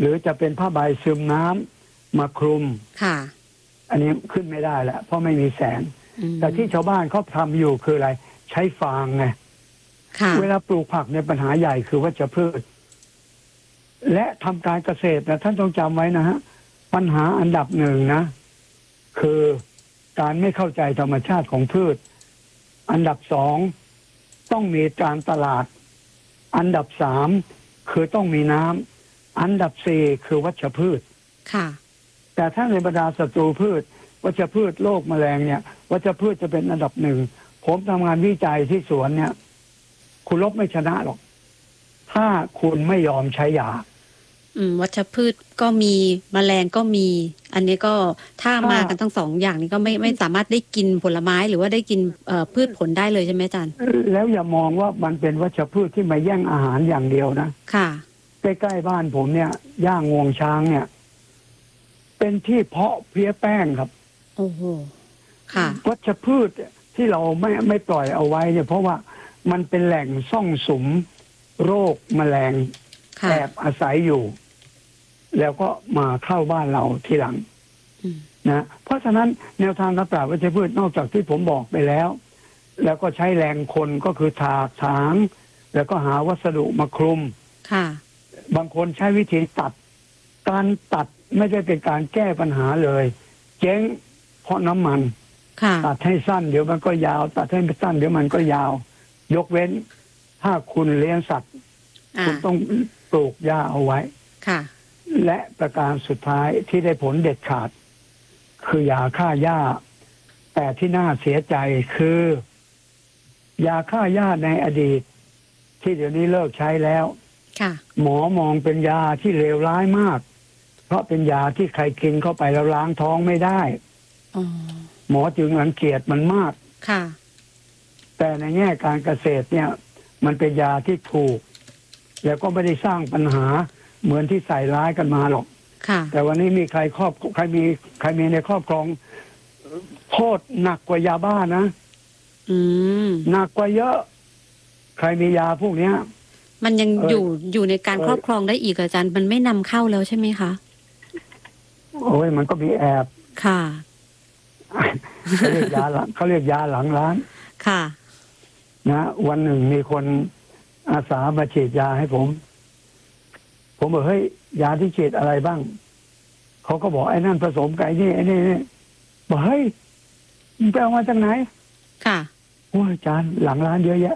หรือจะเป็นผ้าใบซึมน้ำมาคลุมค่ะอันนี้ขึ้นไม่ได้แล้วเพราะไม่มีแสงแต่ที่ชาวบ้านเขาทำอยู่คืออะไรใช้ฟางไงเวลาปลูกผักในปัญหาใหญ่คือวัชพืชและทำการเกษตรนะท่านต้องจำไว้นะฮะปัญหาอันดับหนึ่งนะคือการไม่เข้าใจธรรมชาติของพืชอันดับสองต้องมีการตลาดอันดับสามคือต้องมีน้ำอันดับสี่คือวัชพืชค่ะแต่ถ้าในบรรดาศัตรูพืชวัชพืชโรคแมลงเนี่ยวัชพืชจะเป็นอันดับหนึ่งผมทำงานวิจัยที่สวนเนี่ยคุณลบไม่ชนะหรอกถ้าคุณไม่ยอมใช้ยาวัชพืชก็มีแมลงก็มีอันนี้ก็ถ้ามากันทั้งสองอย่างนี้ก็ไม่สามารถได้กินผลไม้หรือว่าได้กินพืชผลได้เลยใช่ไหมอาจารย์แล้วอย่ามองว่ามันเป็นวัชพืชที่มาแย่งอาหารอย่างเดียวนะค่ะใกล้ๆบ้านผมเนี่ยย่างงวงช้างเนี่ยเป็นที่เพาะเพลี้ยแป้งครับโอ้โหค่ะวัชพืชที่เราไม่ปล่อยเอาไว้เนี่ยเพราะว่ามันเป็นแหล่งซ่องสุมโรคแมลงแอบอาศัยอยู่แล้วก็มาเข้าบ้านเราทีหลังนะเพราะฉะนั้นแนวทางการปราบวัชพืชนอกจากที่ผมบอกไปแล้วแล้วก็ใช้แรงคนก็คือถากถางแล้วก็หาวัสดุมาคลุมค่ะบางคนใช้วิธีตัดการตัดไม่ได้เป็นการแก้ปัญหาเลยเจ๊งเพราะน้ำมันตัดให้สั้นเดี๋ยวมันก็ยาวตัดให้สั้นเดี๋ยวมันก็ยาวยกเว้นถ้าคุณเลี้ยงสัตว์คุณต้องปลูกหญ้าเอาไว้ค่ะและประการสุดท้ายที่ได้ผลเด็ดขาดคือยาฆ่าหญ้าแต่ที่น่าเสียใจคือยาฆ่าหญ้าในอดีตที่เดี๋ยวนี้เลิกใช้แล้วหมอมองเป็นยาที่เลวร้ายมากเพราะเป็นยาที่ใครกินเข้าไปแล้วล้างท้องไม่ได้หมอจึงรังเกียจมันมากแต่ในแง่การเกษตรเนี่ยมันเป็นยาที่ถูกแล้วก็ไม่ได้สร้างปัญหาเหมือนที่ใส่ร้ายกันมาหรอกแต่วันนี้มีใครมีในครอบครองโทษหนักกว่ายาบ้านะหนักกว่าเยอะใครมียาพวกเนี้ยมันยังอยู่ในการครอบครองได้อีกอาจารย์มันไม่นำเข้าแล้วใช่ไหมคะโอ้ยมันก็มีแอบค่ะเขาเรียกยาหลังร้านค่ะนะวันหนึ่งมีคนอาสามาฉีดยาให้ผมบอกเฮ้ยยาที่ฉีดอะไรบ้างเขาก็บอกไอ้นั่นผสมกับไอ้นี่บอกเฮ้ยมึงไปเอามาจากไหนค่ะโอ้ยอาจารย์หลังร้านเยอะแยะ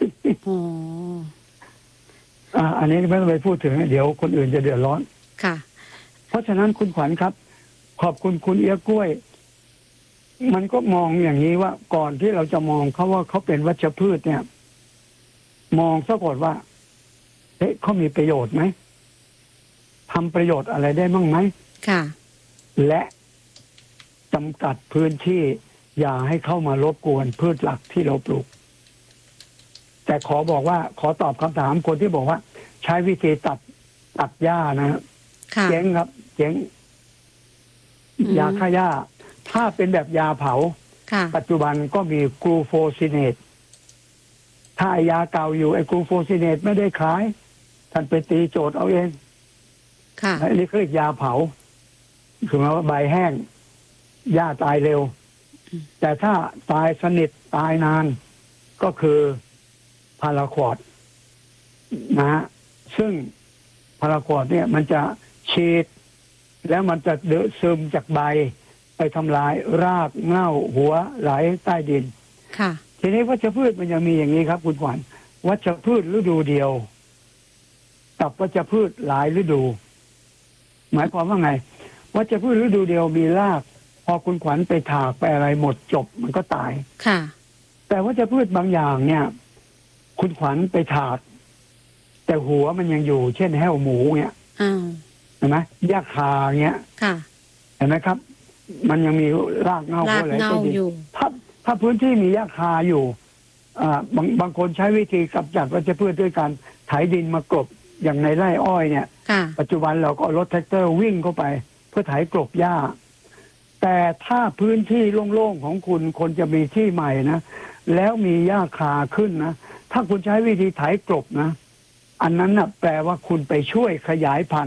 อันนี้ไม่ต้องไปพูดถึงเดี๋ยวคนอื่นจะเดือดร้อนค่ะเพราะฉะนั้นคุณขวัญครับขอบคุณคุณเอี้ยกล้วยมันก็มองอย่างนี้ว่าก่อนที่เราจะมองเขาว่าเขาเป็นวัชพืชเนี่ยมองซะก่อนว่าเฮ้ยเขามีประโยชน์ไหมทำประโยชน์อะไรได้บ้างไหมค่ะและจำกัดพื้นที่อย่าให้เข้ามารบกวนพืชหลักที่เราปลูกแต่ขอบอกว่าขอตอบคำถามคนที่บอกว่าใช้วิธีตัดหญ้านะเจ๊งครับเจ๊งยาฆ่าหญ้าถ้าเป็นแบบยาเผาปัจจุบันก็มีกลูโฟซิเนตถ้ายาเก่าอยู่ไอ้กลูโฟซิเนตไม่ได้ขายท่านไปตีโจทย์เอาเองอันนี้เขาเรียกยาเผาคือหมายว่าใบแห้งหญ้าตายเร็วแต่ถ้าตายสนิทตายนานก็คือพาราควอดนะฮะซึ่งพาราควอดเนี่ยมันจะฉีดแล้วมันจะเดือดซึมจากใบไปทำลายรากเง่าหัวไหลใต้ดินทีนี้วัชพืชมันยังมีอย่างนี้ครับคุณขวัญวัชพืชฤดูเดียวกับวัชพืชหลายฤดูหมายความว่าไงวัชพืชฤดูเดียวมีรากพอคุณขวัญไปถากไปอะไรหมดจบมันก็ตายแต่วัชพืชบางอย่างเนี่ยคุณขวัญไปถากแต่หัวมันยังอยู่เช่นแห้วหมูเนี่ยเห็นไหมหญ้าคาเงี้ยเห็นไหมครับมันยังมีรากเง่าอะไรก็ดีถ้าพื้นที่มีหญ้าคาอยู่บางคนใช้วิธีกำจัดวัชพืชด้วยการไถดินมากลบอย่างในไร่อ้อยเนี่ยปัจจุบันเราก็รถแท็กเตอร์วิ่งเข้าไปเพื่อไถกลบหญ้าแต่ถ้าพื้นที่โล่งๆของคุณคนจะมีที่ใหม่นะแล้วมีหญ้าคาขึ้นนะถ้าคุณใช้วิธีไถกลบนะอันนั้นนะแปลว่าคุณไปช่วยขยายพันธุ์